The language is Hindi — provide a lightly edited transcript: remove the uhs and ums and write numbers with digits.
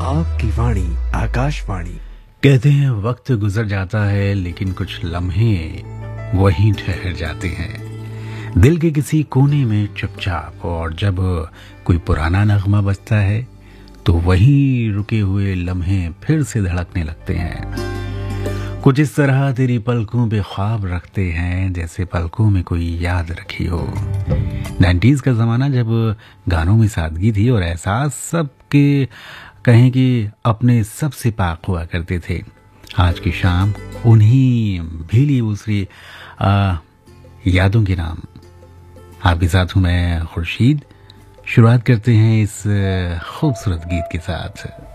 आपकी वाणी आकाशवाणी। कहते हैं वक्त गुजर जाता है लेकिन कुछ लम्हे वहीं ठहर जाते हैं दिल के किसी कोने में चुपचाप। और जब कोई पुराना नगमा बजता है तो वहीं रुके हुए लम्हे फिर से धड़कने लगते हैं। कुछ इस तरह तेरी पलकों पे ख्वाब रखते हैं जैसे पलकों में कोई याद रखी हो। 90s का ज़माना जब गानों में सादगी थी और एहसास सबके कहें कि अपने सबसे पाक हुआ करते थे। आज की शाम उन्हीं भीली दूसरी यादों के नाम। आपके साथ हूँ मैं खुर्शीद। शुरुआत करते हैं इस खूबसूरत गीत के साथ।